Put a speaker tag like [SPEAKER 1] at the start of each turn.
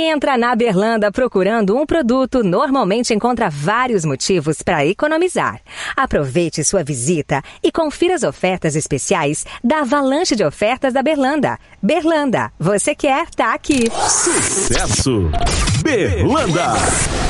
[SPEAKER 1] Quem entra na Berlanda procurando um produto normalmente encontra vários motivos para economizar. Aproveite sua visita e confira as ofertas especiais da avalanche de ofertas da Berlanda. Berlanda, você quer tá aqui.
[SPEAKER 2] Sucesso! Berlanda!